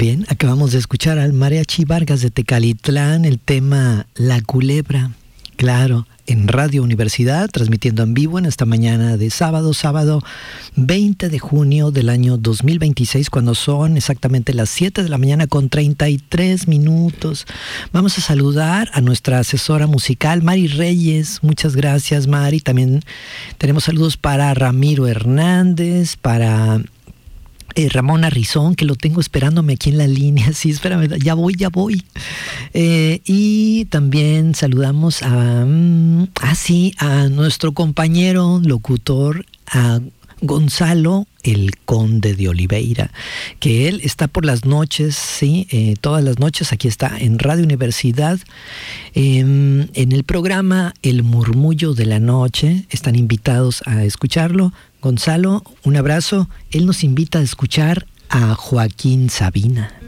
Bien, acabamos de escuchar al Mariachi Vargas de Tecalitlán, el tema La Culebra, claro, en Radio Universidad, transmitiendo en vivo en esta mañana de sábado 20 de junio del año 2026, cuando son exactamente las 7 de la mañana con 33 minutos. Vamos a saludar a nuestra asesora musical, Mari Reyes. Muchas gracias, Mari. También tenemos saludos para Ramiro Hernández, para Ramón Arrizón, que lo tengo esperándome aquí en la línea. Sí, espérame, ya voy. Y también saludamos a nuestro compañero locutor, a Gonzalo, el Conde de Oliveira, que él está por las noches, sí, todas las noches, aquí está en Radio Universidad, en el programa El Murmullo de la Noche. Están invitados a escucharlo. Gonzalo, un abrazo. Él nos invita a escuchar a Joaquín Sabina.